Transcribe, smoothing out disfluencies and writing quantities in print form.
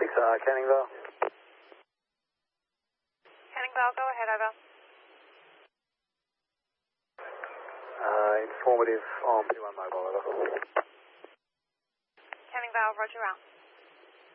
Canning Vale. Canning Vale, go ahead, over. Informative on P1 mobile, over. Canning Vale, roger out.